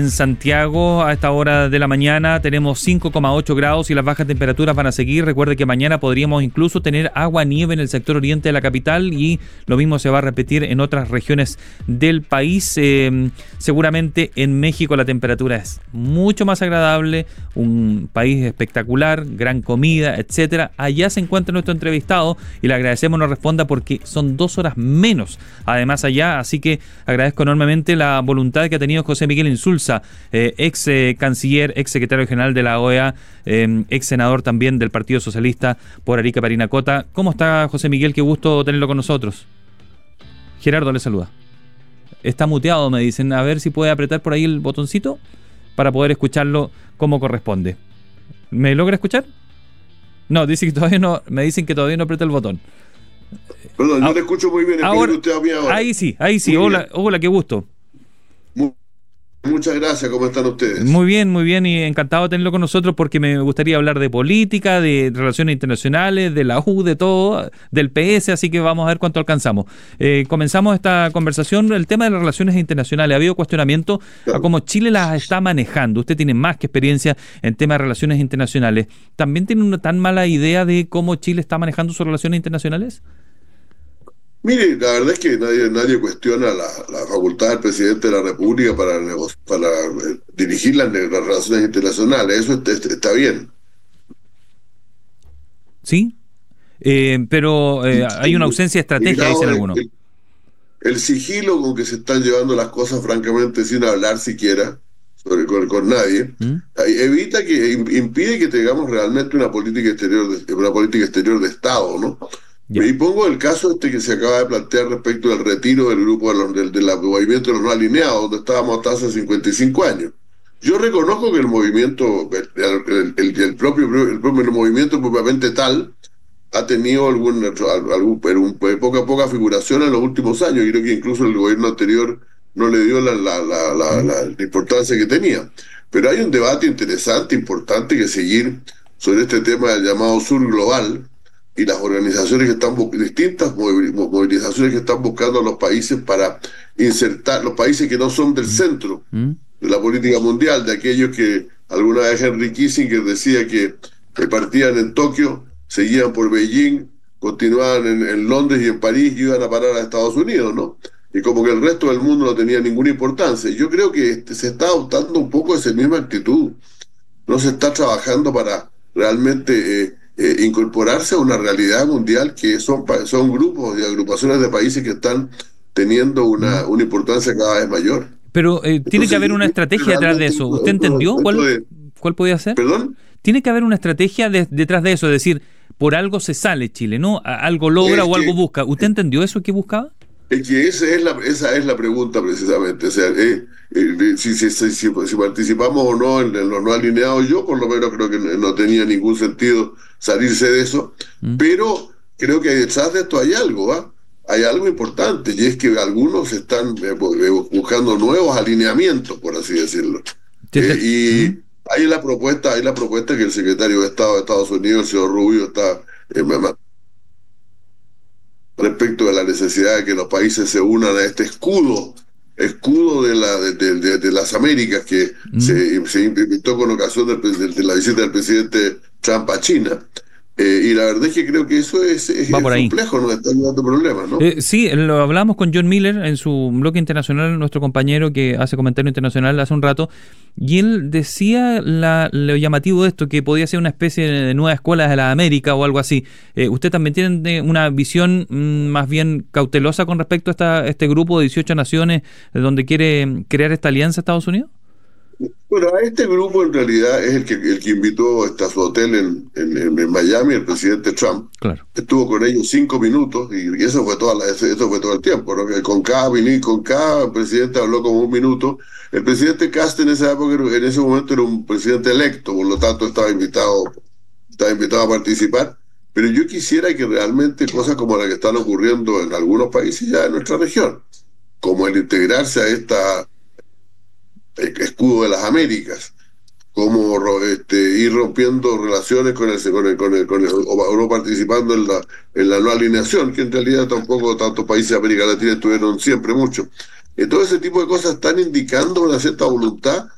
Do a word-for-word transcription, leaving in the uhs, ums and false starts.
en Santiago a esta hora de la mañana tenemos cinco coma ocho grados y las bajas temperaturas van a seguir. Recuerde que mañana podríamos incluso tener agua nieve en el sector oriente de la capital y lo mismo se va a repetir en otras regiones del país. Eh, seguramente en México la temperatura es mucho más agradable, un país espectacular, gran comida, etcétera. Allá se encuentra nuestro entrevistado y le agradecemos nos responda porque son dos horas menos además allá, así que agradezco enormemente la voluntad que ha tenido José Miguel Insulza, eh, ex eh, canciller, ex secretario general de la O E A, eh, ex senador también del Partido Socialista por Arica Parinacota. ¿Cómo está, José Miguel? Qué gusto tenerlo con nosotros. Gerardo le saluda. Está muteado, me dicen. A ver si puede apretar por ahí el botoncito para poder escucharlo como corresponde. ¿Me logra escuchar? No, dice que todavía no, me dicen que todavía no aprieta el botón. Perdón, no te escucho muy bien. Ahora, usted a mí ahora. Ahí sí, ahí sí. Muy Hola, bien. hola, qué gusto. Muy, muchas gracias, ¿cómo están ustedes? Muy bien, muy bien, y encantado de tenerlo con nosotros porque me gustaría hablar de política, de relaciones internacionales, de la U, de todo, del P S, así que vamos a ver cuánto alcanzamos. Eh, comenzamos esta conversación, el tema de las relaciones internacionales. Ha habido cuestionamiento Claro. a cómo Chile las está manejando. Usted tiene más que experiencia en temas de relaciones internacionales. ¿También tiene una tan mala idea de cómo Chile está manejando sus relaciones internacionales? Mire, la verdad es que nadie, nadie cuestiona la, la facultad del presidente de la República para, negoci- para eh, dirigir las, ne- las relaciones internacionales. Eso está, está bien. Sí, eh, pero eh, hay una ausencia de estrategia, Mirado dicen el, algunos. el, el sigilo con que se están llevando las cosas, francamente, sin hablar siquiera sobre, con, con nadie, ¿Mm? ahí evita que im- impide que tengamos realmente una política exterior de, una política exterior de Estado, ¿no? Ya. Y pongo el caso este que se acaba de plantear respecto del retiro del grupo de los, del, del movimiento de los no alineados, donde estábamos hasta hace cincuenta y cinco años. Yo reconozco que el movimiento, el, el, el, el propio, el propio movimiento propiamente tal, ha tenido algún, algún, algún, poca poca figuración en los últimos años, y creo que incluso el gobierno anterior no le dio la, la, la, la, la, la importancia que tenía. Pero hay un debate interesante, importante que seguir sobre este tema del llamado sur global y las organizaciones que están, distintas movilizaciones que están buscando a los países para insertar, los países que no son del centro ¿Mm? de la política mundial, de aquellos que alguna vez Henry Kissinger decía que, que partían en Tokio, seguían por Beijing, continuaban en, en Londres y en París y iban a parar a Estados Unidos, ¿no? Y como que el resto del mundo no tenía ninguna importancia. Yo creo que este, se está adoptando un poco esa misma actitud. No se está trabajando para realmente eh, eh, incorporarse a una realidad mundial que son, son grupos y agrupaciones de países que están teniendo una, una importancia cada vez mayor. Pero eh, tiene Entonces, que haber una estrategia detrás de eso. ¿Usted entendió cuál, de, cuál podía ser? ¿Perdón? Tiene que haber una estrategia de, detrás de eso, es decir, por algo se sale Chile, ¿no? Algo logra es o que, algo busca. ¿Usted entendió eso que buscaba? Es que esa es la, esa es la pregunta precisamente. O sea, eh, eh, si, si, si, si, si participamos o no en, en los no alineados, yo por lo menos creo que no tenía ningún sentido salirse de eso, mm. pero creo que detrás de esto hay algo, ¿va? Hay algo importante, y es que algunos están eh, buscando nuevos alineamientos, por así decirlo. Eh, y mm. hay la propuesta, hay la propuesta que el secretario de Estado de Estados Unidos, el señor Rubio, está eh, respecto de la necesidad de que los países se unan a este escudo, escudo de, la, de, de, de, de las Américas que mm. se, se implementó con ocasión del, de, de la visita del presidente Trump a China. Eh, y la verdad es que creo que eso es, es, Va por es ahí. complejo, nos están dando problemas, ¿no? Eh, sí, lo hablamos con John Miller en su bloque internacional, nuestro compañero que hace comentario internacional hace un rato, y él decía la, lo llamativo de esto, que podía ser una especie de nueva escuela de la América o algo así. Eh, ¿Usted también tiene una visión mmm, más bien cautelosa con respecto a esta, este grupo de dieciocho naciones donde quiere crear esta alianza Estados Unidos? Bueno, a este grupo en realidad es el que el que invitó hasta su hotel en, en, en Miami el presidente Trump. Claro. Estuvo con ellos cinco minutos y eso fue toda la, eso fue todo el tiempo, ¿no? Que con cada con cada presidente habló como un minuto. El presidente Castro en esa época, en ese momento era un presidente electo, por lo tanto estaba invitado, estaba invitado a participar. Pero yo quisiera que realmente cosas como las que están ocurriendo en algunos países ya de nuestra región, como el integrarse a esta escudo de las Américas, como este, ir rompiendo relaciones con el, con el, con el, con el o no participando en la, en la no alineación, que en realidad tampoco tantos países de América Latina estuvieron siempre mucho. Y todo ese tipo de cosas están indicando una cierta voluntad